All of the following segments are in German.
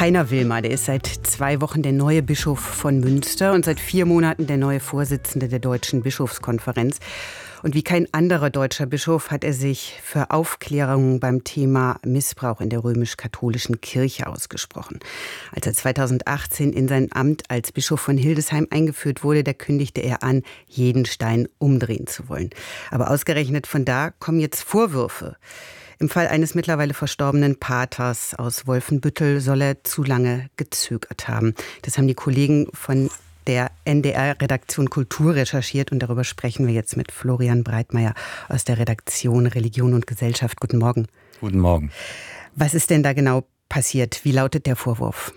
Heiner Wilmer, der ist seit 2 Wochen der neue Bischof von Münster und seit 4 Monaten der neue Vorsitzende der Deutschen Bischofskonferenz. Und wie kein anderer deutscher Bischof hat er sich für Aufklärung beim Thema Missbrauch in der römisch-katholischen Kirche ausgesprochen. Als er 2018 in sein Amt als Bischof von Hildesheim eingeführt wurde, da kündigte er an, jeden Stein umdrehen zu wollen. Aber ausgerechnet von da kommen jetzt Vorwürfe. Im Fall eines mittlerweile verstorbenen Paters aus Wolfenbüttel soll er zu lange gezögert haben. Das haben die Kollegen von der NDR-Redaktion Kultur recherchiert und darüber sprechen wir jetzt mit Florian Breitmeier aus der Redaktion Religion und Gesellschaft. Guten Morgen. Guten Morgen. Was ist denn da genau passiert? Wie lautet der Vorwurf?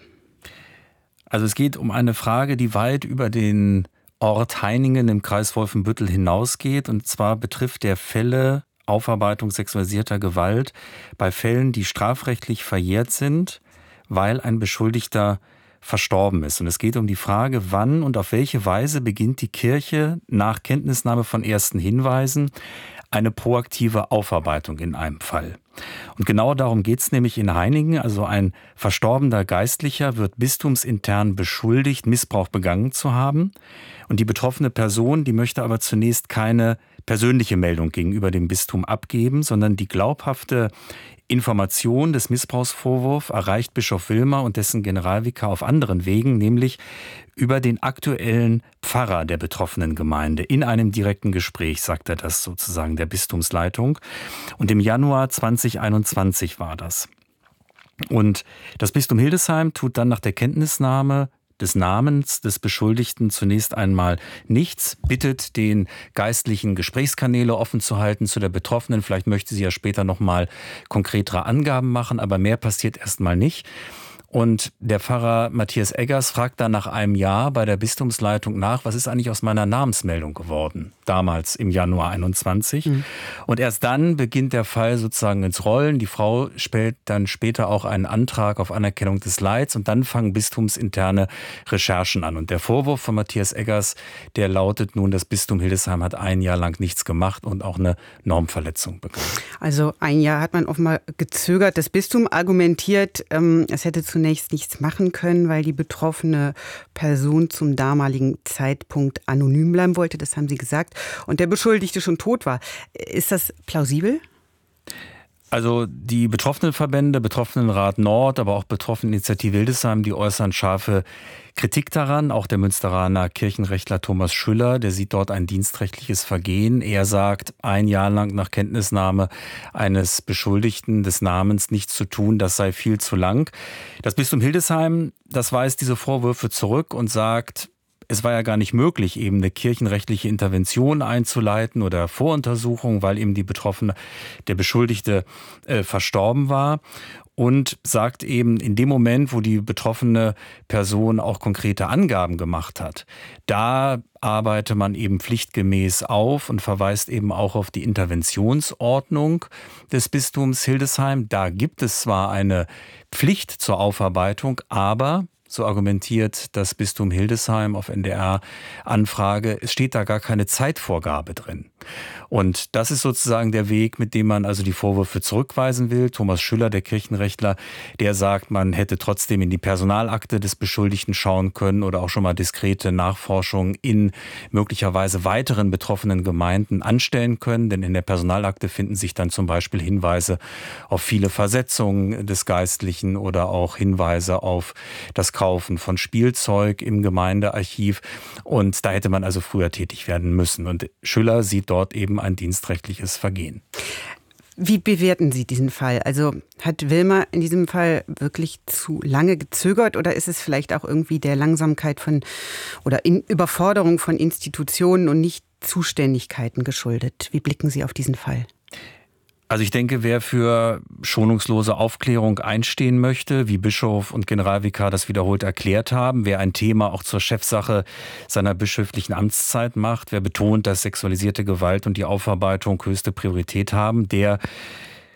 Also es geht um eine Frage, die weit über den Ort Heiningen im Kreis Wolfenbüttel hinausgeht. Und zwar betrifft der Fälle Aufarbeitung sexualisierter Gewalt bei Fällen, die strafrechtlich verjährt sind, weil ein Beschuldigter verstorben ist. Und es geht um die Frage, wann und auf welche Weise beginnt die Kirche nach Kenntnisnahme von ersten Hinweisen eine proaktive Aufarbeitung in einem Fall. Und genau darum geht es nämlich in Heiningen. Also ein verstorbener Geistlicher wird bistumsintern beschuldigt, Missbrauch begangen zu haben. Und die betroffene Person, die möchte aber zunächst keine persönliche Meldung gegenüber dem Bistum abgeben, sondern die glaubhafte Information des Missbrauchsvorwurfs erreicht Bischof Wilmer und dessen Generalvikar auf anderen Wegen, nämlich über den aktuellen Pfarrer der betroffenen Gemeinde. In einem direkten Gespräch sagt er das sozusagen der Bistumsleitung. Und im Januar 2021 war das. Und das Bistum Hildesheim tut dann nach der Kenntnisnahme des Namens des Beschuldigten zunächst einmal nichts, bittet den geistlichen Gesprächskanäle offen zu halten zu der Betroffenen. Vielleicht möchte sie ja später nochmal konkretere Angaben machen, aber mehr passiert erstmal nicht. Und der Pfarrer Matthias Eggers fragt dann nach einem Jahr bei der Bistumsleitung nach, was ist eigentlich aus meiner Namensmeldung geworden, damals im Januar 21. Und erst dann beginnt der Fall sozusagen ins Rollen. Die Frau stellt dann später auch einen Antrag auf Anerkennung des Leids und dann fangen bistumsinterne Recherchen an. Und der Vorwurf von Matthias Eggers, der lautet nun, das Bistum Hildesheim hat 1 Jahr lang nichts gemacht und auch eine Normverletzung begangen. Also 1 Jahr hat man offenbar gezögert. Das Bistum argumentiert, es hätte zunächst nichts machen können, weil die betroffene Person zum damaligen Zeitpunkt anonym bleiben wollte. Das haben Sie gesagt. Und der Beschuldigte schon tot war. Ist das plausibel? Also die betroffenen Verbände, Betroffenenrat Nord, aber auch Betroffeneninitiative Hildesheim, die äußern scharfe Kritik daran. Auch der Münsteraner Kirchenrechtler Thomas Schüller, der sieht dort ein dienstrechtliches Vergehen. Er sagt, 1 Jahr lang nach Kenntnisnahme eines Beschuldigten des Namens nichts zu tun, das sei viel zu lang. Das Bistum Hildesheim, das weist diese Vorwürfe zurück und sagt, es war ja gar nicht möglich, eben eine kirchenrechtliche Intervention einzuleiten oder Voruntersuchung, weil eben der Beschuldigte verstorben war. Und sagt eben, in dem Moment, wo die betroffene Person auch konkrete Angaben gemacht hat, da arbeite man eben pflichtgemäß auf und verweist eben auch auf die Interventionsordnung des Bistums Hildesheim. Da gibt es zwar eine Pflicht zur Aufarbeitung, aber so argumentiert das Bistum Hildesheim auf NDR-Anfrage, es steht da gar keine Zeitvorgabe drin. Und das ist sozusagen der Weg, mit dem man also die Vorwürfe zurückweisen will. Thomas Schüller, der Kirchenrechtler, der sagt, man hätte trotzdem in die Personalakte des Beschuldigten schauen können oder auch schon mal diskrete Nachforschungen in möglicherweise weiteren betroffenen Gemeinden anstellen können. Denn in der Personalakte finden sich dann zum Beispiel Hinweise auf viele Versetzungen des Geistlichen oder auch Hinweise auf das Kaufen von Spielzeug im Gemeindearchiv. Und da hätte man also früher tätig werden müssen. Und Schüller sieht dort eben ein dienstrechtliches Vergehen. Wie bewerten Sie diesen Fall? Also hat Wilmer in diesem Fall wirklich zu lange gezögert oder ist es vielleicht auch irgendwie der Langsamkeit oder Überforderung von Institutionen und nicht Zuständigkeiten geschuldet? Wie blicken Sie auf diesen Fall? Also ich denke, wer für schonungslose Aufklärung einstehen möchte, wie Bischof und Generalvikar das wiederholt erklärt haben, wer ein Thema auch zur Chefsache seiner bischöflichen Amtszeit macht, wer betont, dass sexualisierte Gewalt und die Aufarbeitung höchste Priorität haben, der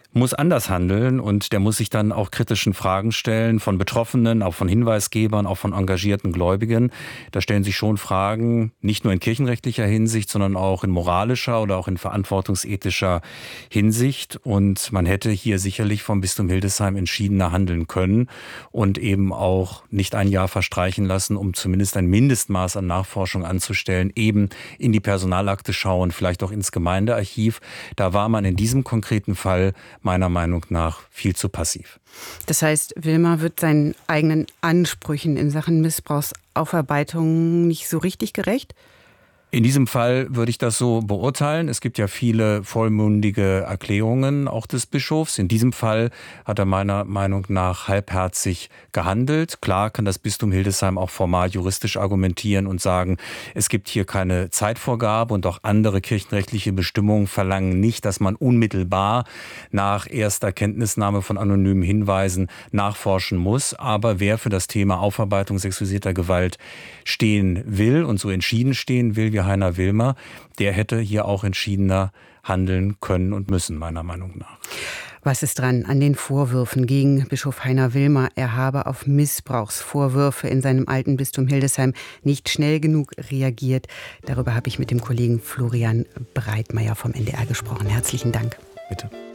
muss anders handeln und der muss sich dann auch kritischen Fragen stellen von Betroffenen, auch von Hinweisgebern, auch von engagierten Gläubigen. Da stellen sich schon Fragen, nicht nur in kirchenrechtlicher Hinsicht, sondern auch in moralischer oder auch in verantwortungsethischer Hinsicht. Und man hätte hier sicherlich vom Bistum Hildesheim entschiedener handeln können und eben auch nicht ein Jahr verstreichen lassen, um zumindest ein Mindestmaß an Nachforschung anzustellen, eben in die Personalakte schauen, vielleicht auch ins Gemeindearchiv. Da war man in diesem konkreten Fall meiner Meinung nach viel zu passiv. Das heißt, Wilmer wird seinen eigenen Ansprüchen in Sachen Missbrauchsaufarbeitung nicht so richtig gerecht? In diesem Fall würde ich das so beurteilen. Es gibt ja viele vollmundige Erklärungen auch des Bischofs. In diesem Fall hat er meiner Meinung nach halbherzig gehandelt. Klar kann das Bistum Hildesheim auch formal juristisch argumentieren und sagen, es gibt hier keine Zeitvorgabe und auch andere kirchenrechtliche Bestimmungen verlangen nicht, dass man unmittelbar nach erster Kenntnisnahme von anonymen Hinweisen nachforschen muss. Aber wer für das Thema Aufarbeitung sexualisierter Gewalt stehen will und so entschieden stehen will, wie Heiner Wilmer, der hätte hier auch entschiedener handeln können und müssen, meiner Meinung nach. Was ist dran an den Vorwürfen gegen Bischof Heiner Wilmer? Er habe auf Missbrauchsvorwürfe in seinem alten Bistum Hildesheim nicht schnell genug reagiert. Darüber habe ich mit dem Kollegen Florian Breitmeier vom NDR gesprochen. Herzlichen Dank. Bitte.